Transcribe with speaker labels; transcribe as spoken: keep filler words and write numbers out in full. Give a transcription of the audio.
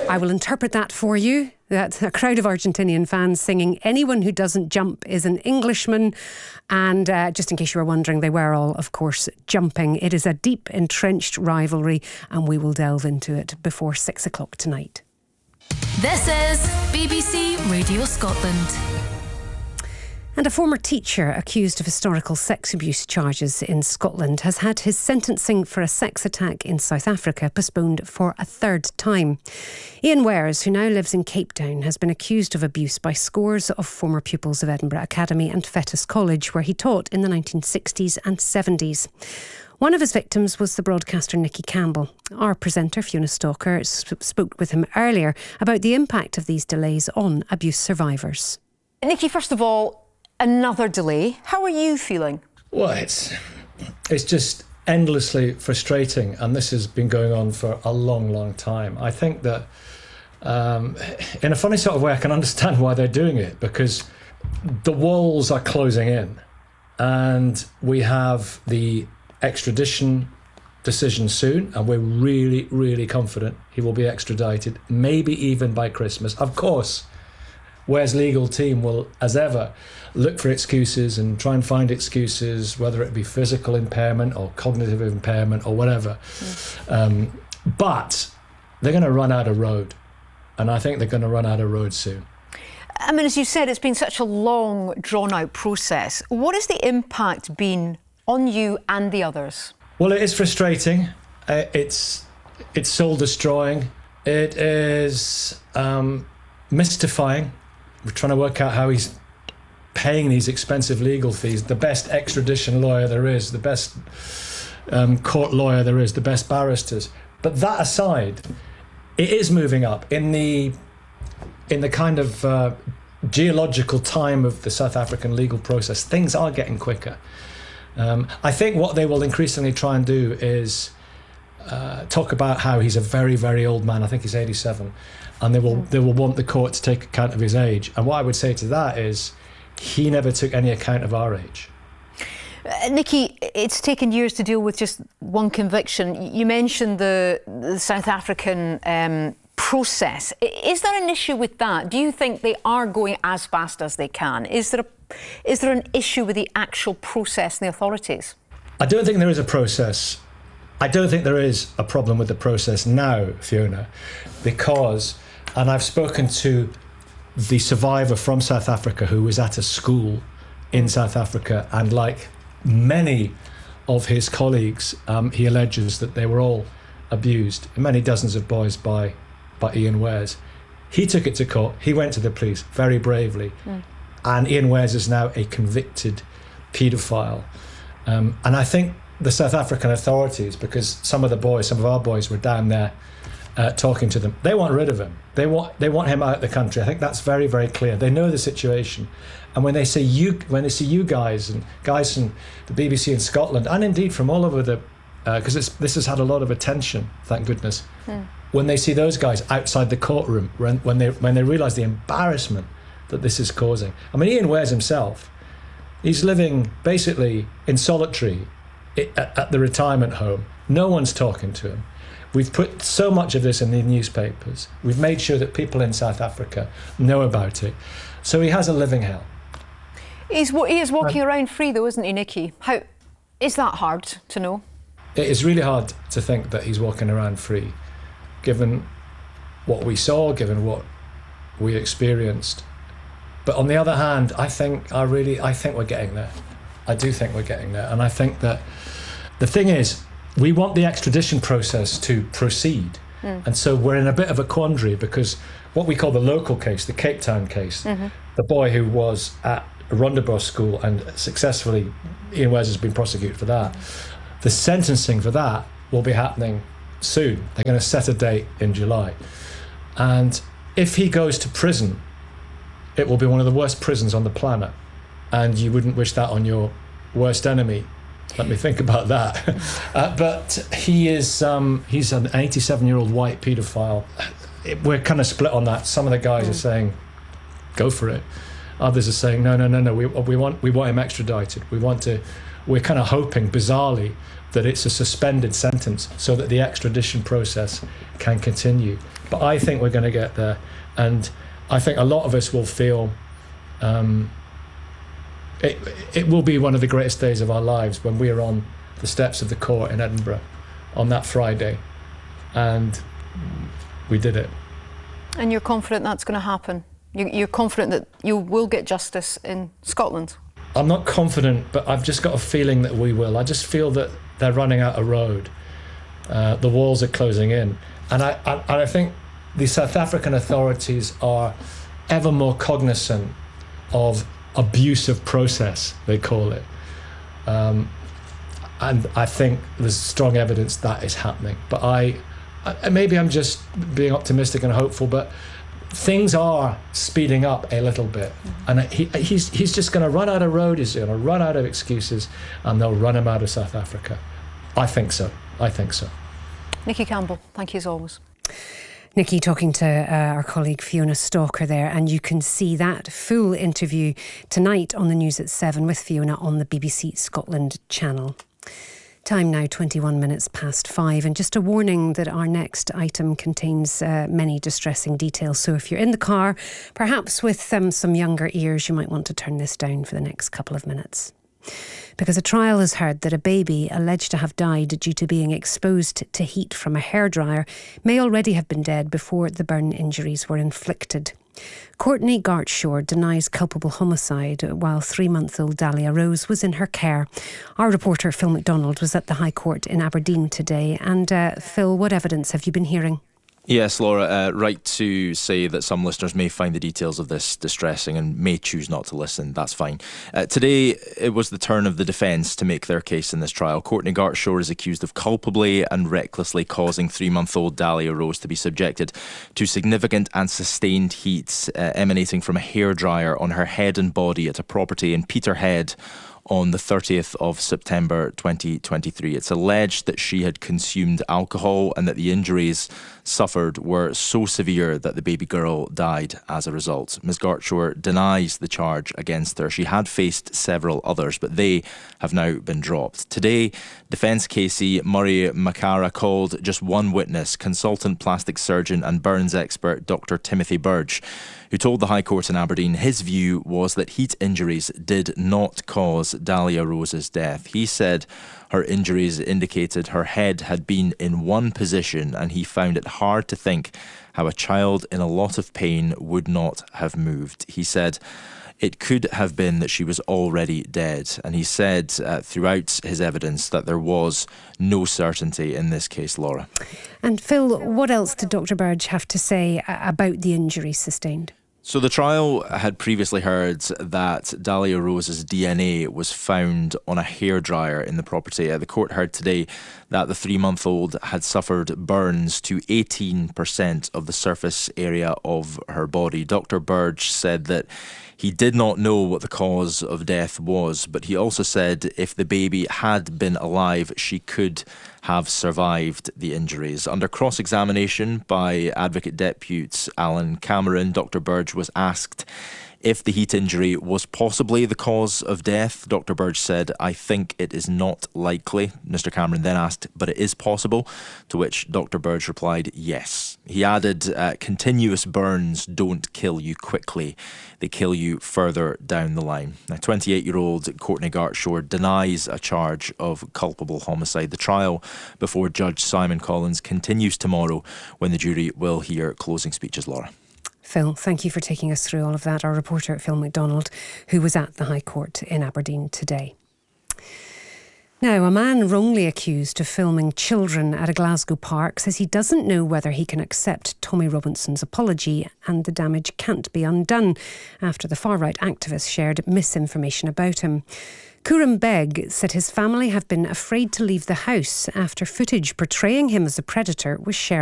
Speaker 1: I will interpret that for you. That's a crowd of Argentinian fans singing "Anyone who doesn't jump is an Englishman." And uh, just in case you were wondering, they were all, of course, jumping. It is a deep, entrenched rivalry, and we will delve into it before six o'clock tonight.
Speaker 2: This is B B C Radio Scotland.
Speaker 1: And a former teacher accused of historical sex abuse charges in Scotland has had his sentencing for a sex attack in South Africa postponed for a third time. Ian Wares, who now lives in Cape Town, has been accused of abuse by scores of former pupils of Edinburgh Academy and Fettes College, where he taught in the nineteen sixties and seventies. One of his victims was the broadcaster Nicky Campbell. Our presenter, Fiona Stalker, sp- spoke with him earlier about the impact of these delays on abuse survivors.
Speaker 3: Nicky, first of all, another delay. How are you feeling?
Speaker 4: Well, it's it's just endlessly frustrating, and this has been going on for a long, long time. I think that, um, in a funny sort of way, I can understand why they're doing it, because the walls are closing in, and we have the extradition decision soon, and we're really, really confident he will be extradited, maybe even by Christmas. Of course, Ware's legal team will, as ever, look for excuses and try and find excuses, whether it be physical impairment or cognitive impairment or whatever. Mm. Um, but they're going to run out of road, and I think they're going to run out of road soon.
Speaker 3: I mean, as you said, it's been such a long, drawn-out process. What has the impact been on you and the others?
Speaker 4: Well, it is frustrating. Uh, it's it's soul-destroying. It is um, mystifying. We're trying to work out how he's paying these expensive legal fees. The best extradition lawyer there is, the best um, court lawyer there is, the best barristers. But that aside, it is moving up in the in the kind of uh, geological time of the South African legal process. Things are getting quicker. Um, I think what they will increasingly try and do is uh, talk about how he's a very, very old man. I think he's eighty-seven. And they will they will want the court to take account of his age. And what I would say to that is, he never took any account of our age.
Speaker 3: Uh, Nicky, it's taken years to deal with just one conviction. You mentioned the, the South African um, process. Is there an issue with that? Do you think they are going as fast as they can? Is there a, is there an issue with the actual process and the authorities?
Speaker 4: I don't think there is a process. I don't think there is a problem with the process now, Fiona, because, and I've spoken to the survivor from South Africa who was at a school in South Africa, and like many of his colleagues, um, he alleges that they were all abused, many dozens of boys by, by Ian Wares. He took it to court, he went to the police very bravely, mm. and Ian Wares is now a convicted paedophile. Um, and I think the South African authorities, because some of the boys, some of our boys were down there uh, talking to them, they want rid of him. They want they want him out of the country. I think that's very, very clear. They know the situation. And when they say you, when they see you guys and guys from the B B C in Scotland, and indeed from all over the, because uh, this has had a lot of attention, thank goodness. Hmm. When they see those guys outside the courtroom, when, when they when they realise the embarrassment that this is causing. I mean, Ian Wares himself, he's living basically in solitary at, at the retirement home. No one's talking to him. We've put so much of this in the newspapers. We've made sure that people in South Africa know about it. So he has a living hell.
Speaker 3: He's, he is walking um, around free though, isn't he, Nicky? How is that hard to know?
Speaker 4: It is really hard to think that he's walking around free, given what we saw, given what we experienced. But on the other hand, I think I really, I think we're getting there. I do think we're getting there. And I think that the thing is, we want the extradition process to proceed. Mm. And so we're in a bit of a quandary, because what we call the local case, the Cape Town case, mm-hmm. the boy who was at Rondebosch School and successfully, Ian Wares has been prosecuted for that. The sentencing for that will be happening soon. They're going to set a date in July. And if he goes to prison, it will be one of the worst prisons on the planet. And you wouldn't wish that on your worst enemy. Let me think about that. uh, but he is, um, he's an eighty-seven-year-old white paedophile. It, we're kind of split on that. Some of the guys mm. are saying, go for it. Others are saying, no, no, no, no, we, we want we want him extradited. We want to, we're kind of hoping, bizarrely, that it's a suspended sentence so that the extradition process can continue. But I think we're going to get there. And I think a lot of us will feel um, it, it will be one of the greatest days of our lives when we are on the steps of the court in Edinburgh on that Friday. And we did it.
Speaker 3: And you're confident that's going to happen? You're confident that you will get justice in Scotland?
Speaker 4: I'm not confident, but I've just got a feeling that we will. I just feel that they're running out of road. Uh, the walls are closing in. And I, I, and I think the South African authorities are ever more cognizant of abusive process, they call it. Um, and I think there's strong evidence that is happening. But I, I, maybe I'm just being optimistic and hopeful, but things are speeding up a little bit. And he, he's, he's just going to run out of road, he's going to run out of excuses, and they'll run him out of South Africa. I think so. I think so.
Speaker 3: Nikki Campbell, thank you as always.
Speaker 1: Nikki talking to uh, our colleague Fiona Stalker there, and you can see that full interview tonight on the news at seven with Fiona on the B B C Scotland channel. Time now twenty-one minutes past five, and just a warning that our next item contains uh, many distressing details, so if you're in the car, perhaps with um, some younger ears, you might want to turn this down for the next couple of minutes. Because a trial has heard that a baby alleged to have died due to being exposed to heat from a hairdryer may already have been dead before the burn injuries were inflicted. Courtney Gartshaw denies culpable homicide while three-month-old Dahlia Rose was in her care. Our reporter Phil McDonald was at the High Court in Aberdeen today. And uh, Phil, what evidence have you been hearing?
Speaker 5: Yes, Laura, uh, right to say that some listeners may find the details of this distressing and may choose not to listen. That's fine. Uh, today, it was the turn of the defence to make their case in this trial. Courtney Gartshaw is accused of culpably and recklessly causing three-month-old Dahlia Rose to be subjected to significant and sustained heat uh, emanating from a hairdryer on her head and body at a property in Peterhead on the thirtieth of September twenty twenty-three. It's alleged that she had consumed alcohol and that the injuries suffered were so severe that the baby girl died as a result. Miz Gartshaw denies the charge against her. She had faced several others, but they have now been dropped. Today, Defence K C Murray Macara called just one witness, consultant plastic surgeon and burns expert Doctor Timothy Burge, who told the High Court in Aberdeen his view was that heat injuries did not cause Dahlia Rose's death. He said her injuries indicated her head had been in one position, and he found it hard to think how a child in a lot of pain would not have moved. He said it could have been that she was already dead, and he said uh, throughout his evidence that there was no certainty in this case, Laura.
Speaker 1: And Phil, what else did Doctor Burge have to say about the injuries sustained?
Speaker 5: So the trial had previously heard that Dahlia Rose's D N A was found on a hairdryer in the property. Uh, the court heard today that the three-month-old had suffered burns to eighteen percent of the surface area of her body. Doctor Burge said that he did not know what the cause of death was, but he also said if the baby had been alive, she could have survived the injuries. Under cross-examination by Advocate Depute Alan Cameron, Doctor Burge was asked if the heat injury was possibly the cause of death. Doctor Burge said, "I think it is not likely." Mister Cameron then asked, "But it is possible?" To which Doctor Burge replied, "Yes." He added, uh, continuous burns don't kill you quickly. They kill you further down the line. Now, twenty-eight-year-old Courtney Gartshaw denies a charge of culpable homicide. The trial before Judge Simon Collins continues tomorrow when the jury will hear closing speeches, Laura.
Speaker 1: Phil, thank you for taking us through all of that. Our reporter, Phil McDonald, who was at the High Court in Aberdeen today. Now, a man wrongly accused of filming children at a Glasgow park says he doesn't know whether he can accept Tommy Robinson's apology, and the damage can't be undone after the far-right activist shared misinformation about him. Kuram Beg said his family have been afraid to leave the house after footage portraying him as a predator was shared